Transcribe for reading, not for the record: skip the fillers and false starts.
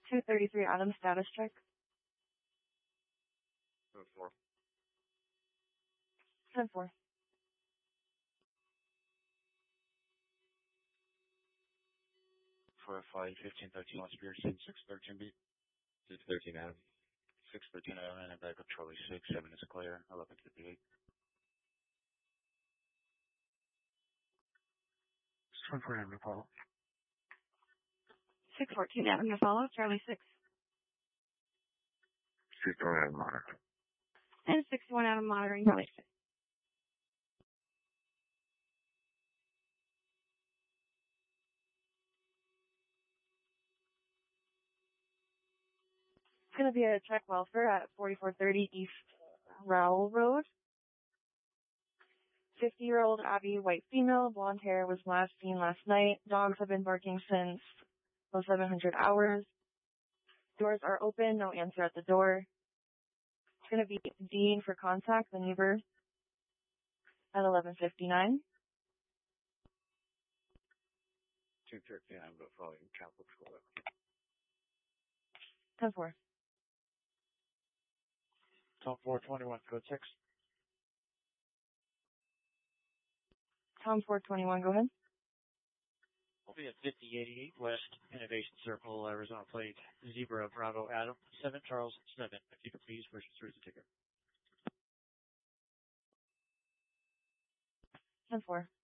233 Adam, status check. 10-4. 10-4. For a flight 1513 West Pearson, 613 B. 613 Adam. 613 Adam, and back up Charlie 6, 7 is clear, 1158. 614 Adam to follow. 614 Adam to follow, Charlie 6. 621 Adam monitor. And 61 Adam monitoring, Charlie 6. It's going to be a check welfare at 4430 East Rowell Road. 50-year-old Abby, white female, blonde hair, was last seen last night. Dogs have been barking since 0700 hours. Doors are open, no answer at the door. It's going to be Dean for contact, the neighbor, at 1159. 213 Adam to follow in Catholic School. 10-4. Tom 421, code 6. Tom 421, go ahead. We'll be at 5088 West Innovation Circle, Arizona plate, Zebra Bravo Adam, 7 Charles 7. If you could please push through the ticker. 10-4.